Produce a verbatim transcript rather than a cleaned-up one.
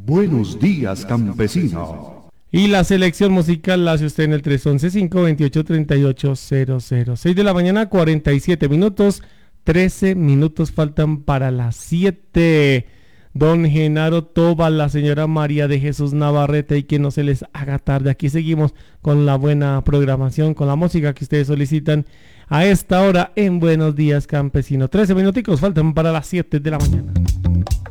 Buenos días, campesino. Y la selección musical la hace usted en el tres once, cinco veintiocho, treinta y ocho cero cero. seis de la mañana, cuarenta y siete minutos. trece minutos faltan para las siete. Don Genaro Toba, la señora María de Jesús Navarrete, y que no se les haga tarde. Aquí seguimos con la buena programación, con la música que ustedes solicitan a esta hora en Buenos Días, Campesino. trece minuticos faltan para las siete de la mañana.